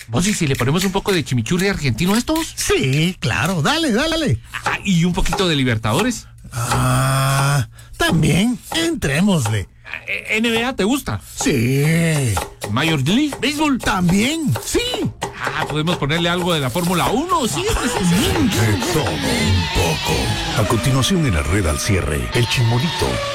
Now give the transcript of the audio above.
Vos, ¿y si le ponemos un poco de chimichurri argentino a estos? Sí, claro, dale. Y un poquito de Libertadores. También, entrémosle. NBA, ¿te gusta? Sí. Major League Baseball. También, sí. Podemos ponerle algo de la Fórmula 1, sí. De todo un poco. A continuación en la red al cierre, el Chimolito